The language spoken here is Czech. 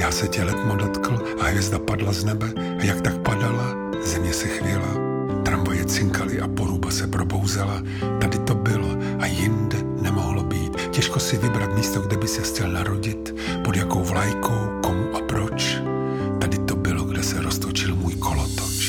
Já se tě letmo dotkl a hvězda padla z nebe a jak tak padala, země se chvěla. Tramvaje cinkaly a poruba se probouzela. Tady to bylo a jinde nemohlo být. Těžko si vybrat místo, kde by se chtěl narodit, pod jakou vlajkou